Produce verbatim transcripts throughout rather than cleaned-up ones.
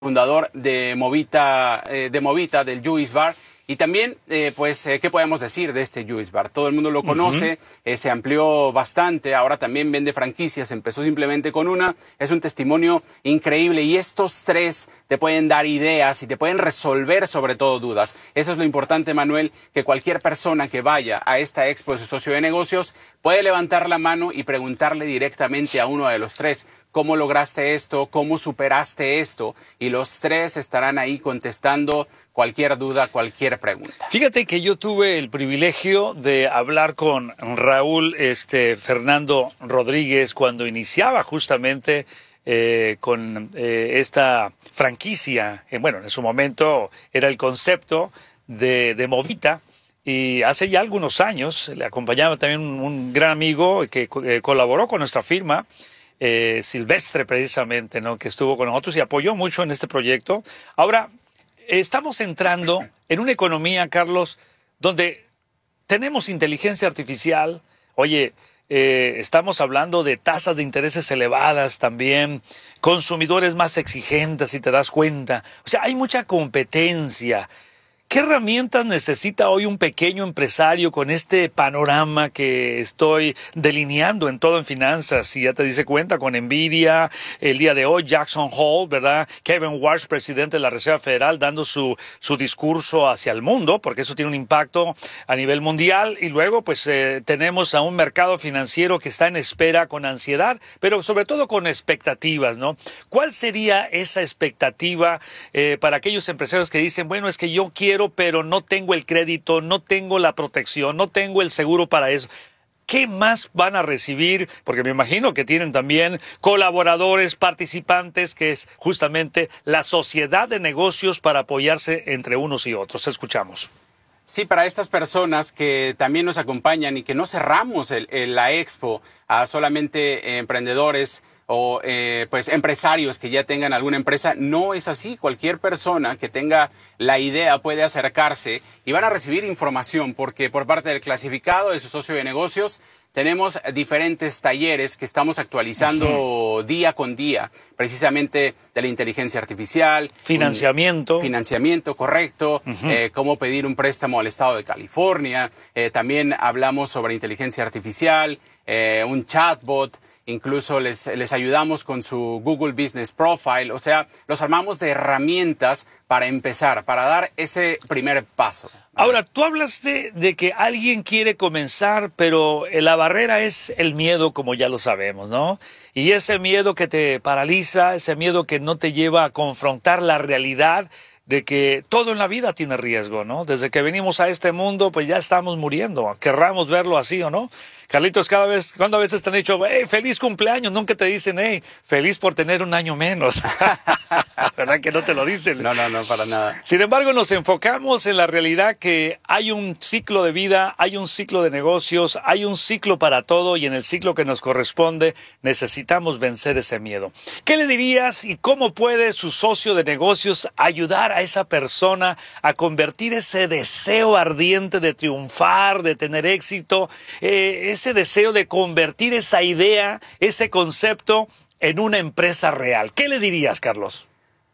fundador de Movita, eh, de Movita, del Juice Bar. Y también, eh, pues, eh, ¿qué podemos decir de este Juice Bar? Todo el mundo lo conoce, uh-huh. eh, se amplió bastante, ahora también vende franquicias, empezó simplemente con una. Es un testimonio increíble y estos tres te pueden dar ideas y te pueden resolver sobre todo dudas. Eso es lo importante, Manuel, que cualquier persona que vaya a esta expo de su socio de negocios puede levantar la mano y preguntarle directamente a uno de los tres. ¿Cómo lograste esto? ¿Cómo superaste esto? Y los tres estarán ahí contestando cualquier duda, cualquier pregunta. Fíjate que yo tuve el privilegio de hablar con Raúl este, Fernando Rodríguez cuando iniciaba justamente eh, con eh, esta franquicia. Eh, bueno, en su momento era el concepto de, de Movita. Y hace ya algunos años le acompañaba también un, un gran amigo que eh, colaboró con nuestra firma, Eh, Silvestre precisamente, ¿no? Que estuvo con nosotros y apoyó mucho en este proyecto. Ahora, estamos entrando en una economía, Carlos, donde tenemos inteligencia artificial. Oye, eh, estamos hablando de tasas de intereses elevadas también, consumidores más exigentes, si te das cuenta. O sea, hay mucha competencia. ¿Qué herramientas necesita hoy un pequeño empresario con este panorama que estoy delineando en todo en finanzas? Si ya te dice cuenta, con Nvidia, el día de hoy Jackson Hole, ¿verdad? Kevin Warsh, presidente de la Reserva Federal, dando su, su discurso hacia el mundo, porque eso tiene un impacto a nivel mundial. Y luego, pues, eh, tenemos a un mercado financiero que está en espera con ansiedad, pero sobre todo con expectativas, ¿no? ¿Cuál sería esa expectativa eh, para aquellos empresarios que dicen, bueno, es que yo quiero pero no tengo el crédito, no tengo la protección, no tengo el seguro para eso? ¿Qué más van a recibir? Porque me imagino que tienen también colaboradores, participantes, que es justamente la sociedad de negocios para apoyarse entre unos y otros. Escuchamos. Sí, para estas personas que también nos acompañan y que no cerramos el, el, la expo a solamente eh, emprendedores o eh, pues empresarios que ya tengan alguna empresa, no es así. Cualquier persona que tenga la idea puede acercarse y van a recibir información porque por parte del clasificado de su socio de negocios tenemos diferentes talleres que estamos actualizando uh-huh. día con día, precisamente de la inteligencia artificial. Financiamiento. Un, financiamiento, correcto. Uh-huh. eh, cómo pedir un préstamo al estado de California. Eh, también hablamos sobre inteligencia artificial, eh, un chatbot. Incluso les, les ayudamos con su Google Business Profile. O sea, los armamos de herramientas para empezar, para dar ese primer paso. Ahora, tú hablas de, de que alguien quiere comenzar, pero la barrera es el miedo, como ya lo sabemos, ¿no? Y ese miedo que te paraliza, ese miedo que no te lleva a confrontar la realidad de que todo en la vida tiene riesgo, ¿no? Desde que venimos a este mundo, pues ya estamos muriendo, querramos verlo así o no. Carlitos, cada vez, cuando a veces te han dicho, hey, feliz cumpleaños, nunca te dicen, hey, feliz por tener un año menos. ¿Verdad que no te lo dicen? No, no, no, para nada. Sin embargo, nos enfocamos en la realidad que hay un ciclo de vida, hay un ciclo de negocios, hay un ciclo para todo y en el ciclo que nos corresponde necesitamos vencer ese miedo. ¿Qué le dirías y cómo puede su socio de negocios ayudar a esa persona a convertir ese deseo ardiente de triunfar, de tener éxito, eh, ese deseo de convertir esa idea, ese concepto en una empresa real? ¿Qué le dirías, Carlos?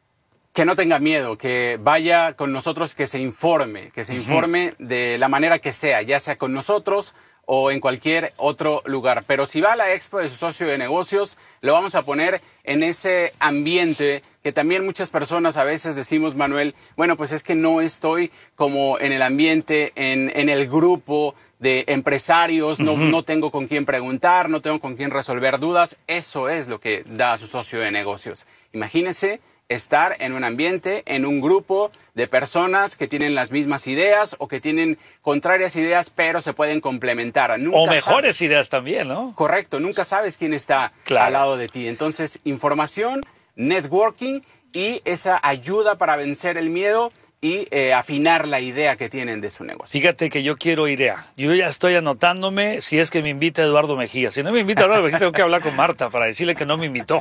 Que no tenga miedo, que vaya con nosotros, que se informe, que se informe uh-huh. de la manera que sea, ya sea con nosotros o en cualquier otro lugar. Pero si va a la expo de su socio de negocios, lo vamos a poner en ese ambiente que también muchas personas a veces decimos, Manuel, bueno, pues es que no estoy como en el ambiente, en, en el grupo de empresarios, no, uh-huh. no tengo con quién preguntar, no tengo con quién resolver dudas. Eso es lo que da a su socio de negocios. Imagínese estar en un ambiente, en un grupo de personas que tienen las mismas ideas o que tienen contrarias ideas, pero se pueden complementar. Nunca o mejores sabes. ideas también, ¿no? Correcto, nunca sabes quién está claro. al lado de ti. Entonces, información, networking y esa ayuda para vencer el miedo y eh, afinar la idea que tienen de su negocio. Fíjate que yo quiero ir a... Yo ya estoy anotándome si es que me invita Eduardo Mejía. Si no me invita Eduardo Mejía, tengo que hablar con Marta para decirle que no me invitó.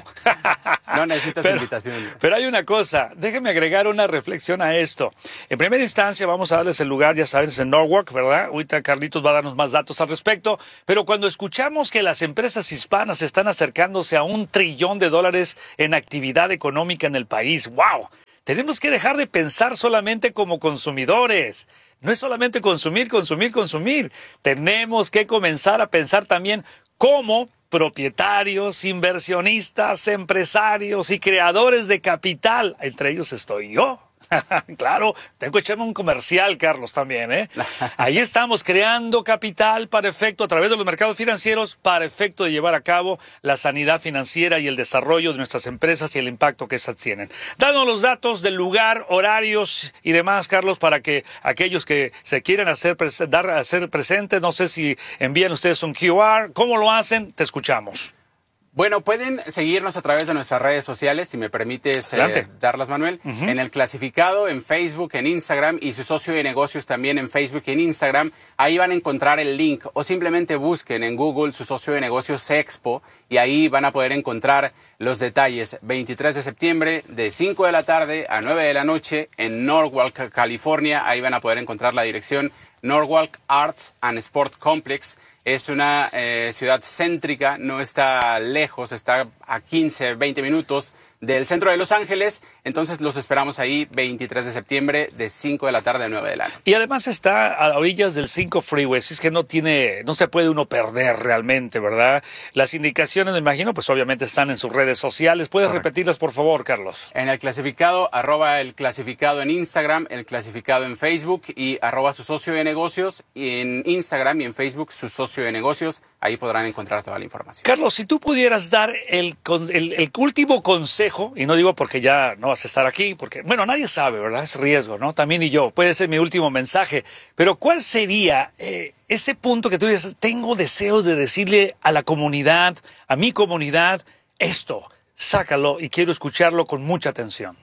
No necesitas pero, invitación. Pero hay una cosa, déjenme agregar una reflexión a esto. En primera instancia vamos a darles el lugar, ya saben, es en Norwalk, ¿verdad? Ahorita Carlitos va a darnos más datos al respecto. Pero cuando escuchamos que las empresas hispanas están acercándose a un trillón de dólares en actividad económica en el país, ¡wow! Tenemos que dejar de pensar solamente como consumidores. No es solamente consumir, consumir, consumir. Tenemos que comenzar a pensar también como propietarios, inversionistas, empresarios y creadores de capital. Entre ellos estoy yo. Claro, tengo que echarme un comercial, Carlos, también, ¿eh? Ahí estamos creando capital para efecto, a través de los mercados financieros, para efecto de llevar a cabo la sanidad financiera y el desarrollo de nuestras empresas y el impacto que esas tienen. Danos los datos del lugar, horarios y demás, Carlos, para que aquellos que se quieran hacer, dar, hacer presentes, no sé si envían ustedes un Q R, ¿cómo lo hacen? Te escuchamos. Bueno, pueden seguirnos a través de nuestras redes sociales, si me permites eh, darlas, Manuel, uh-huh. en El Clasificado, en Facebook, en Instagram, y su socio de negocios también en Facebook y en Instagram. Ahí van a encontrar el link, o simplemente busquen en Google su socio de negocios Expo, y ahí van a poder encontrar los detalles. veintitrés de septiembre, de cinco de la tarde a nueve de la noche, en Norwalk, California. Ahí van a poder encontrar la dirección. Norwalk Arts and Sport Complex es una eh, ciudad céntrica, no está lejos, está a quince, veinte minutos del centro de Los Ángeles. Entonces los esperamos ahí veintitrés de septiembre de cinco de la tarde a nueve de la noche. Y además está a orillas del cinco Freeway, es que no tiene, no se puede uno perder realmente, ¿verdad? Las indicaciones, me imagino, pues obviamente están en sus redes sociales. ¿Puedes Correcto. repetirlas, por favor, Carlos? En El Clasificado, arroba El Clasificado en Instagram, El Clasificado en Facebook y arroba su socio de negocios y en Instagram y en Facebook su socio de negocios. Ahí podrán encontrar toda la información. Carlos, si tú pudieras dar el, el, el último consejo, y no digo porque ya no vas a estar aquí, porque, bueno, nadie sabe, ¿verdad? Es riesgo, ¿no? También y yo, puede ser mi último mensaje, pero ¿cuál sería eh, ese punto que tú dices, tengo deseos de decirle a la comunidad, a mi comunidad, esto, sácalo y quiero escucharlo con mucha atención?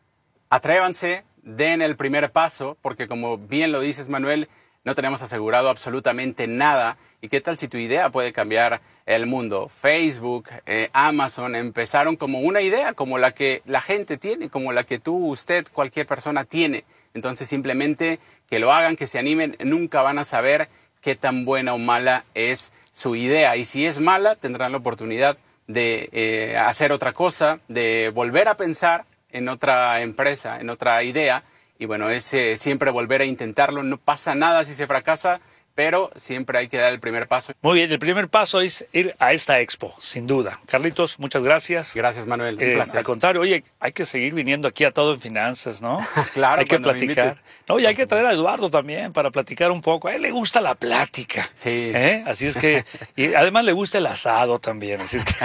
Atrévanse, den el primer paso, porque como bien lo dices, Manuel, no tenemos asegurado absolutamente nada. ¿Y qué tal si tu idea puede cambiar el mundo? Facebook, eh, Amazon empezaron como una idea, como la que la gente tiene, como la que tú, usted, cualquier persona tiene. Entonces simplemente que lo hagan, que se animen, nunca van a saber qué tan buena o mala es su idea. Y si es mala, tendrán la oportunidad de eh, hacer otra cosa, de volver a pensar en otra empresa, en otra idea. Y bueno, es eh, siempre volver a intentarlo. No pasa nada si se fracasa, pero siempre hay que dar el primer paso. Muy bien, el primer paso es ir a esta expo, sin duda. Carlitos, muchas gracias. Gracias, Manuel. Un eh, placer. Al contrario, oye, hay que seguir viniendo aquí a Todo en Finanzas, ¿no? Claro, hay que platicar. No, y hay que traer a Eduardo también para platicar un poco. A él le gusta la plática. Sí. ¿eh? Así es que, y además le gusta el asado también. Así es que,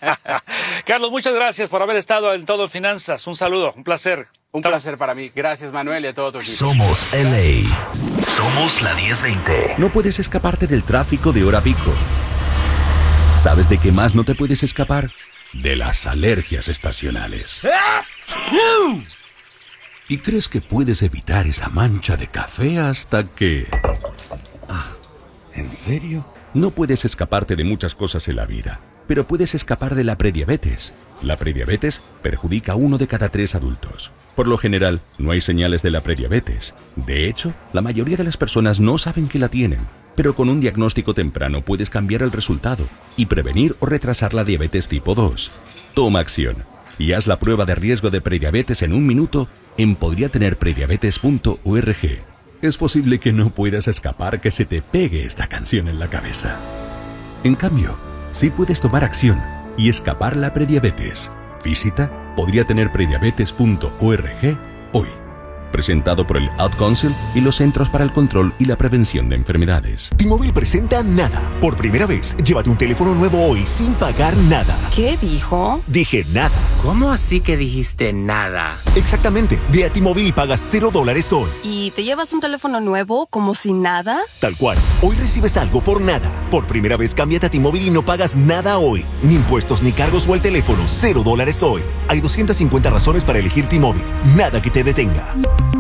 Carlos, muchas gracias por haber estado en Todo en Finanzas. Un saludo, un placer. Un placer para mí. Gracias, Manuel, y a todo tu equipo. Somos L A. Somos la diez veinte. No puedes escaparte del tráfico de hora pico. ¿Sabes de qué más no te puedes escapar? De las alergias estacionales. ¿Y crees que puedes evitar esa mancha de café hasta que... Ah, ¿en serio? No puedes escaparte de muchas cosas en la vida, pero puedes escapar de la prediabetes. La prediabetes perjudica a uno de cada tres adultos. Por lo general, no hay señales de la prediabetes. De hecho, la mayoría de las personas no saben que la tienen. Pero con un diagnóstico temprano puedes cambiar el resultado y prevenir o retrasar la diabetes tipo dos. Toma acción y haz la prueba de riesgo de prediabetes en un minuto en podría tener prediabetes punto org. Es posible que no puedas escapar que se te pegue esta canción en la cabeza. En cambio, sí puedes tomar acción y escapar la prediabetes. Visita podría tener prediabetes punto org hoy. Presentado por el Ad Council y los Centros para el Control y la Prevención de Enfermedades. T-Mobile presenta Nada. Por primera vez, llévate un teléfono nuevo hoy sin pagar nada. ¿Qué dijo? Dije nada. ¿Cómo así que dijiste nada? Exactamente. Ve a T-Mobile y pagas cero dólares hoy. ¿Y te llevas un teléfono nuevo como sin nada? Tal cual. Hoy recibes algo por nada. Por primera vez, cámbiate a T-Mobile y no pagas nada hoy. Ni impuestos, ni cargos o el teléfono. Cero dólares hoy. Hay doscientas cincuenta razones para elegir T-Mobile. Nada que te detenga.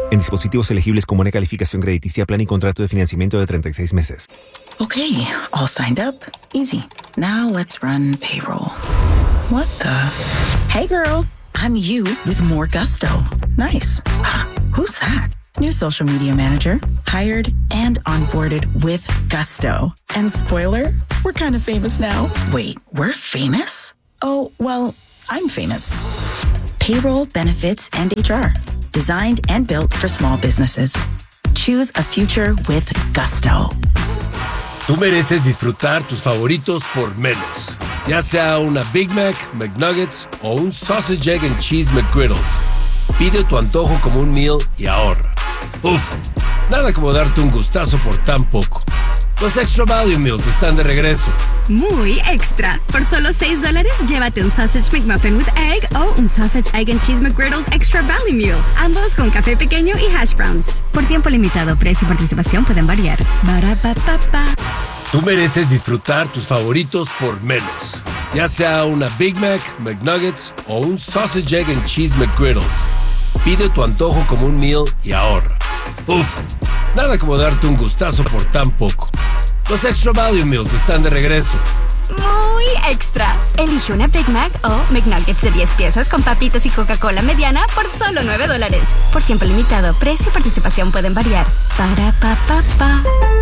En dispositivos elegibles con buena calificación crediticia, plan y contrato de financiamiento de treinta y seis meses. Okay, all signed up. Easy. Now let's run payroll. What the? Hey girl, I'm you with more gusto. Nice. Who's that? New social media manager, hired and onboarded with gusto. And spoiler, we're kind of famous now. Wait, we're famous? Oh, well, I'm famous. Payroll, benefits, and H R. Designed and built for small businesses. Choose a future with gusto. Tú mereces disfrutar tus favoritos por menos. Ya sea una Big Mac, McNuggets o un Sausage, Egg and Cheese McGriddles. Pide tu antojo como un meal y ahorra. Uf, nada como darte un gustazo por tan poco. Los Extra Value Meals están de regreso. Muy extra. Por solo seis dólares, llévate un Sausage McMuffin with Egg o un Sausage, Egg and Cheese McGriddles Extra Value Meal. Ambos con café pequeño y hash browns. Por tiempo limitado, precio y participación pueden variar. Ba-ra-pa-pa-pa. Tú mereces disfrutar tus favoritos por menos. Ya sea una Big Mac, McNuggets o un Sausage, Egg and Cheese McGriddles. Pide tu antojo como un meal y ahorra. Uf, nada como darte un gustazo por tan poco. Los Extra Value Meals están de regreso. Muy extra. Elige una Big Mac o McNuggets de diez piezas con papitas y Coca-Cola mediana por solo nueve dólares. Por tiempo limitado, precio y participación pueden variar. Para pa pa pa.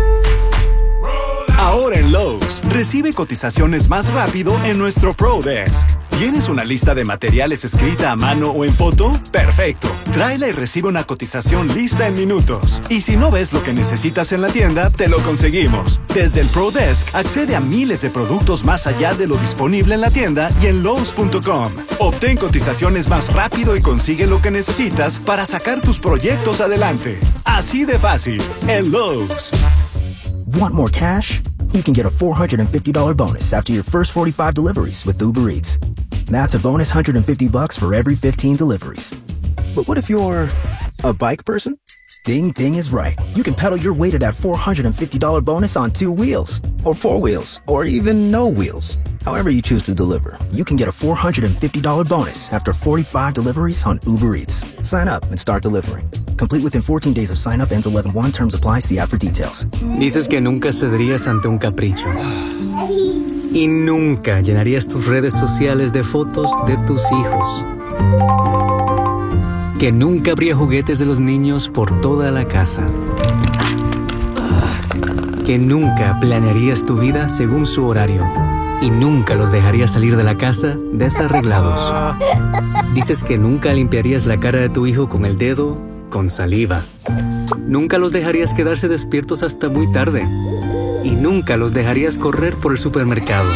Ahora en Lowe's, recibe cotizaciones más rápido en nuestro Pro Desk. ¿Tienes una lista de materiales escrita a mano o en foto? ¡Perfecto! Tráela y recibe una cotización lista en minutos. Y si no ves lo que necesitas en la tienda, te lo conseguimos. Desde el Pro Desk, accede a miles de productos más allá de lo disponible en la tienda y en Lowe's punto com. Obtén cotizaciones más rápido y consigue lo que necesitas para sacar tus proyectos adelante. Así de fácil, en Lowe's. Want more cash? You can get a four hundred fifty dollars bonus after your first forty-five deliveries with Uber Eats. That's a bonus one hundred fifty bucks for every fifteen deliveries. But what if you're a bike person? Ding Ding is right. You can pedal your way to that four hundred fifty dollars bonus on two wheels, or four wheels, or even no wheels. However you choose to deliver, you can get a four hundred fifty dollars bonus after forty-five deliveries on Uber Eats. Sign up and start delivering. Complete within fourteen days of sign up. Ends eleven one. Terms apply. See app for details. Dices que nunca cederías ante un capricho. Y nunca llenarías tus redes sociales de fotos de tus hijos. Que nunca habría juguetes de los niños por toda la casa. Que nunca planearías tu vida según su horario. Y nunca los dejarías salir de la casa desarreglados. Dices que nunca limpiarías la cara de tu hijo con el dedo, con saliva. Nunca los dejarías quedarse despiertos hasta muy tarde. Y nunca los dejarías correr por el supermercado.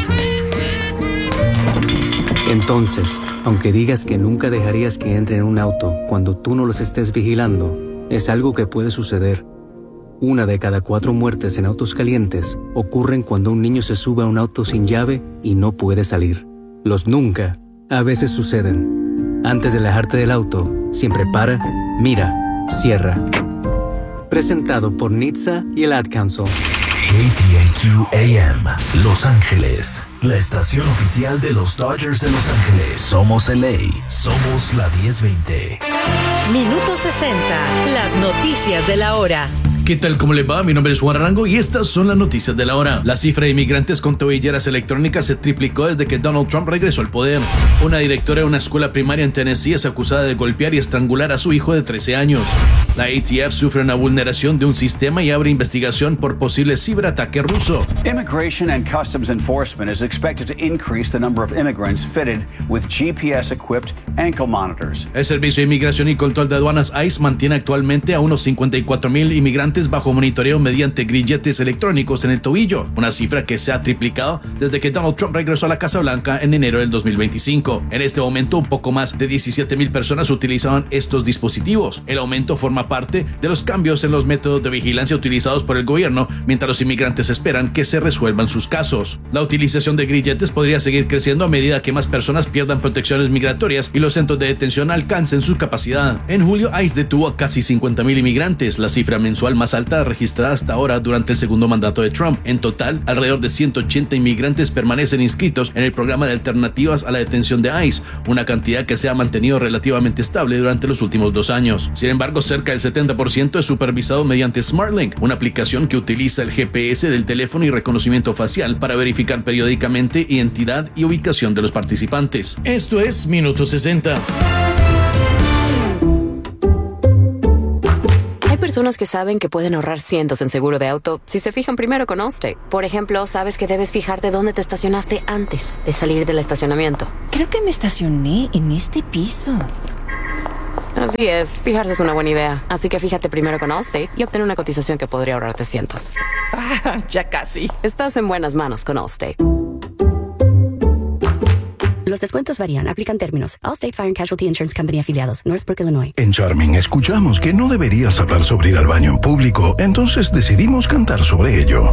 Entonces, aunque digas que nunca dejarías que entren en un auto cuando tú no los estés vigilando, es algo que puede suceder. Una de cada cuatro muertes en autos calientes ocurren cuando un niño se sube a un auto sin llave y no puede salir. Los nunca a veces suceden. Antes de alejarte del auto, siempre para, mira, cierra. Presentado por N H T S A y el Ad Council. K T N Q A M, Los Ángeles, la estación oficial de los Dodgers de Los Ángeles. Somos L A, somos la diez veinte. Minuto sesenta, las noticias de la hora. ¿Qué tal? ¿Cómo les va? Mi nombre es Juan Arango y estas son las noticias de la hora. La cifra de inmigrantes con tobilleras electrónicas se triplicó desde que Donald Trump regresó al poder. Una directora de una escuela primaria en Tennessee es acusada de golpear y estrangular a su hijo de trece años. La A T F sufre una vulneración de un sistema y abre investigación por posible ciberataque ruso. Immigration and Customs Enforcement is expected to increase the number of immigrants fitted with G P S-equipped ankle monitors. El Servicio de Inmigración y Control de Aduanas ICE mantiene actualmente a unos cincuenta y cuatro mil inmigrantes bajo monitoreo mediante grilletes electrónicos en el tobillo, una cifra que se ha triplicado desde que Donald Trump regresó a la Casa Blanca en enero del dos mil veinticinco. En este momento, un poco más de diecisiete mil personas utilizaban estos dispositivos. El aumento forma parte de los cambios en los métodos de vigilancia utilizados por el gobierno mientras los inmigrantes esperan que se resuelvan sus casos. La utilización de grilletes podría seguir creciendo a medida que más personas pierdan protecciones migratorias y los centros de detención alcancen su capacidad. En julio, ICE detuvo a casi cincuenta mil inmigrantes, la cifra mensual más alta registrada hasta ahora durante el segundo mandato de Trump. En total, alrededor de ciento ochenta inmigrantes permanecen inscritos en el programa de alternativas a la detención de ICE, una cantidad que se ha mantenido relativamente estable durante los últimos dos años. Sin embargo, cerca del setenta por ciento es supervisado mediante SmartLink, una aplicación que utiliza el G P S del teléfono y reconocimiento facial para verificar periódicamente identidad y ubicación de los participantes. Esto es Minuto sesenta. Hay personas que saben que pueden ahorrar cientos en seguro de auto si se fijan primero con Allstate. Por ejemplo, sabes que debes fijarte dónde te estacionaste antes de salir del estacionamiento. Creo que me estacioné en este piso. Así es, fijarse es una buena idea. Así que fíjate primero con Allstate y obtén una cotización que podría ahorrarte cientos. Ah, ya casi. Estás en buenas manos con Allstate. Los descuentos varían. Aplican términos. Allstate Fire and Casualty Insurance Company afiliados. Northbrook, Illinois. En Charming escuchamos que no deberías hablar sobre ir al baño en público, entonces decidimos cantar sobre ello.